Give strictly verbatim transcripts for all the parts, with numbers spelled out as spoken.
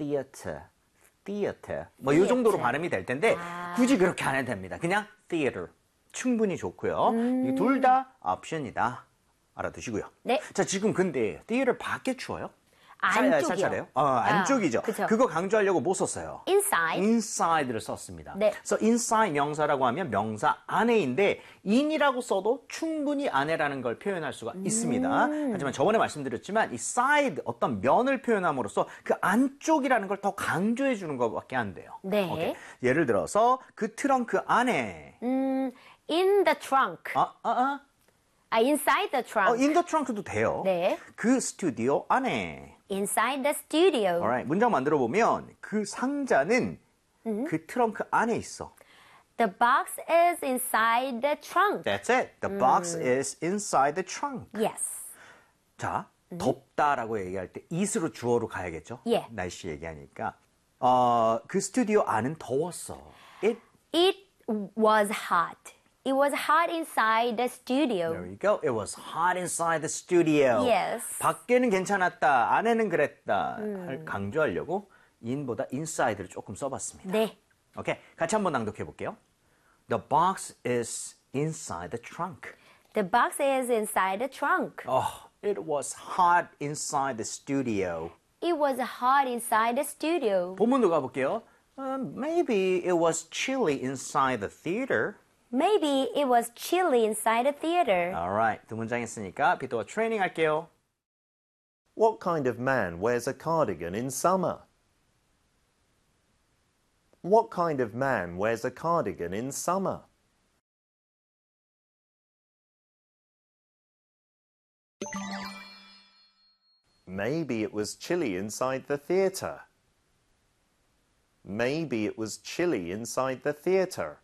theater, theater. 뭐 이 정도로 발음이 될 텐데 아. 굳이 그렇게 안 해도 됩니다. 그냥 theater. 충분히 좋고요. 음. 둘 다 옵션이다. 알아두시고요. 네. 자, 지금 근데 theater 밖에 추워요? 안쪽이요. 사찰해요? 어, 안쪽이죠. 아, 그쵸. 그거 강조하려고 뭐 썼어요? inside. inside를 썼습니다. 네. 그래서 inside 명사라고 하면 명사 안에인데 in이라고 써도 충분히 안에라는 걸 표현할 수가 있습니다. 음. 하지만 저번에 말씀드렸지만 이 side 어떤 면을 표현함으로써 그 안쪽이라는 걸 더 강조해 주는 것밖에 안 돼요. 네. 오케이. 예를 들어서 그 트렁크 안에 음, in the trunk. 아, 아, 아. 아, inside the trunk. 어, in the trunk도 돼요. 네. 그 스튜디오 안에. inside the studio. Alright. 문장 만들어 보면 그 상자는 음. 그 트렁크 안에 있어. The box is inside the trunk. That's it. The box is inside the trunk. Yes. 자, 덥다라고 얘기할 때 is로 주어로 가야겠죠? 예. 날씨 얘기하니까. 어, 그 스튜디오 안은 더웠어. It, It was hot. It was hot inside the studio. there you go. It was hot inside the studio. Yes. 밖에는 괜찮았다. 안에는 그랬다. 를 강조하려고 in보다 inside를 조금 써봤습니다. 네. 오케이. 같이 한번 낭독해 볼게요. The box is inside the trunk. The box is inside the trunk. Oh, it was hot inside the studio. It was hot inside the studio. 본문도 가볼게요. Um, maybe it was chilly inside the theater. Maybe it was chilly inside the theater. Alright, 두 문장 했으니까 비토가 트레이닝 할게요. What kind of man wears a cardigan in summer? What kind of man wears a cardigan in summer? Maybe it was chilly inside the theater. Maybe it was chilly inside the theater.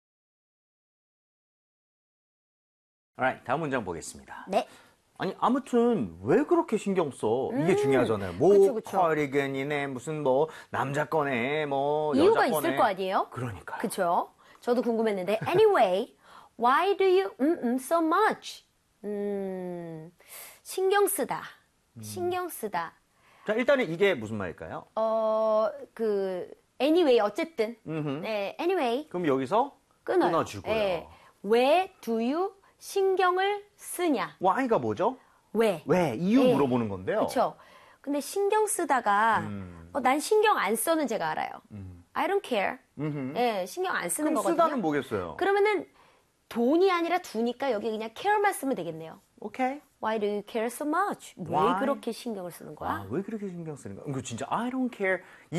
Alright, 다음 문장 보겠습니다. 네. 아니 아무튼 왜 그렇게 신경 써? 이게 중요하잖아요. 뭐 그쵸, 그쵸. 커리건이네 무슨 뭐 남자 거네 뭐 이유가 여자 거네. 있을 거 아니에요? 그러니까요. 그쵸? 저도 궁금했는데. Anyway, why do you 음, 음, so much? 음, 신경 쓰다. 신경 쓰다. 자 일단은 이게 무슨 말일까요? 어, 그, anyway, 어쨌든. 네, anyway. 그럼 여기서 끊어요. 끊어주고요. 네. 왜 do you 신경을 쓰냐? why가 뭐죠? 왜? 왜? 이유 네. 물어보는 건데요. 그렇죠. 근데 신경 쓰다가 어, 난 신경 안 써는 제가 알아요. I don't care. 예, 신경 안 쓰는 그럼 거거든요. 쓰다는 뭐겠어요? 그러면은 돈이 아니라 두니까 여기 그냥 care만 쓰면 되겠네요. 오케이. Why do you care so much? Why? 왜 그렇게 신경을 쓰는 거야? 아, 왜 그렇게 신경 쓰는 거야? 이거 진짜 I don't care.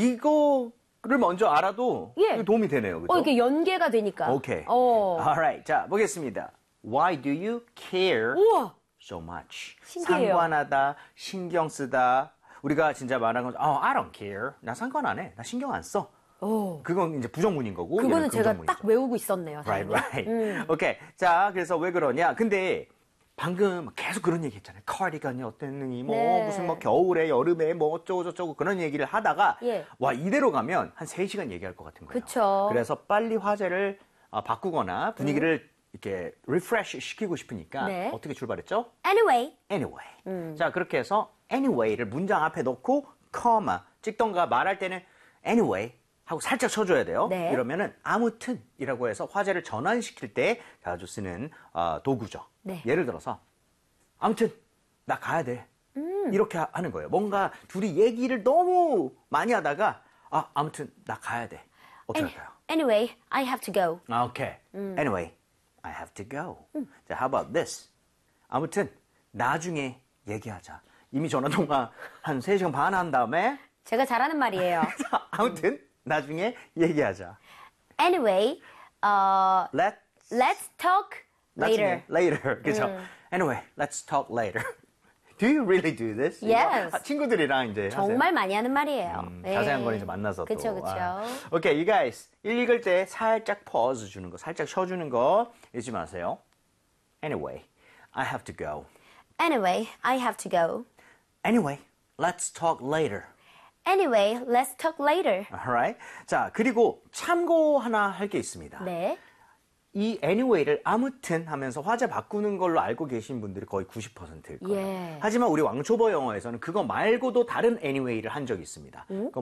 이거를 먼저 알아도 예. 이거 도움이 되네요. 그죠? 어, 이게 연계가 되니까. 오케이. 어. Alright. 자, 보겠습니다. Why do you care 우와. so much? 신기해요. 상관하다, 신경 쓰다. 우리가 진짜 말한 건, oh, I don't care. 나 상관 안 해. 나 신경 안 써. 오. 그건 이제 부정문인 거고. 그거는 얘는 제가 긍정문이죠. 딱 외우고 있었네요. Right, 다행히. right. 오케이. 자, 그래서 왜 그러냐? 근데 방금 계속 그런 얘기 했잖아요. 카디건이 어땠느니, 뭐, 네. 무슨 뭐 겨울에, 여름에, 뭐 어쩌고저쩌고 그런 얘기를 하다가, 예. 와, 이대로 가면 한 세 시간 얘기할 것 같은 거예요. 그쵸. 그래서 빨리 화제를 아, 바꾸거나 분위기를 이렇게 리프레시 시키고 싶으니까 네. 어떻게 출발했죠? Anyway. Anyway. 자, 그렇게 해서 anyway를 문장 앞에 넣고, comma, 찍던가 말할 때는 anyway 하고 살짝 쳐줘야 돼요. 네. 이러면은 아무튼이라고 해서 화제를 전환시킬 때 자주 쓰는 어, 도구죠. 네. 예를 들어서 아무튼 나 가야 돼. 이렇게 하- 하는 거예요. 뭔가 둘이 얘기를 너무 많이 하다가 아 아무튼 나 가야 돼. 어떻게 Any- 할까요? Anyway, I have to go. 아, 오케이. Anyway, I have to go. 자, how about this? 아무튼 나중에 얘기하자. 이미 전화 통화 한 세 시간 반 한 다음에 제가 잘하는 말이에요. 자, 아무튼 나중에 얘기하자. Anyway, uh, Let let's talk later. 나중에, later. 그죠? Anyway, let's talk later. Do you really do this? 이거 Yes. 아, 친구들이랑 이제 정말 많이 하는 말이에요. 하세요. 음, 네. 자세한 건 이제 만나서 그쵸, 또. 그쵸. 아. 오케이, you guys. 읽을 때 살짝 pause 주는 거, 살짝 쉬어주는 거 잊지 마세요. Anyway, I have to go. Anyway, I have to go. Anyway, let's talk later. Anyway, let's talk later. Alright? 자, 그리고 참고 하나 할 게 있습니다. 네. 이 anyway를 아무튼 하면서 화제 바꾸는 걸로 알고 계신 분들이 거의 구십 퍼센트일 거예요. 예. 하지만 우리 왕초보 영어에서는 그거 말고도 다른 anyway를 한 적이 있습니다. 그건